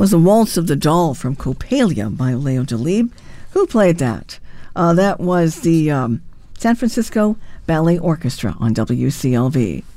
was the Waltz of the Doll from Coppelia by Leo Delibes. Who played that? That was the San Francisco Ballet Orchestra on WCLV.